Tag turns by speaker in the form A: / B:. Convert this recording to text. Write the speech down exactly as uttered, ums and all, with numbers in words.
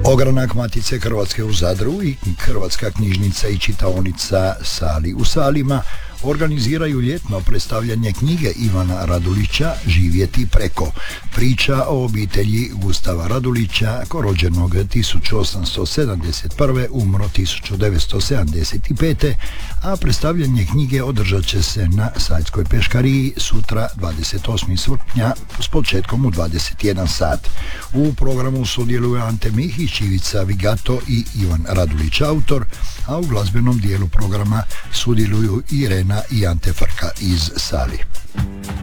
A: Ogranak Matice Hrvatske u Zadru i Hrvatska knjižnica i čitaonica Sali u Salima organiziraju ljetno predstavljanje knjige Ivana Radulića Živjeti preko. Priča o obitelji Gustava Radulića, rođenog tisuću osamsto sedamdeset prve. umro tisuću devetsto sedamdeset pete. a predstavljanje knjige održat će se na Sajtskoj peškariji sutra dvadeset osmog srpnja s početkom u dvadeset jedan sat. U programu sudjeluju Ante Mihić, Ivica Vigato i Ivan Radulić autor, a u glazbenom dijelu programa sudjeluju Irena i Ante Frka iz Sali.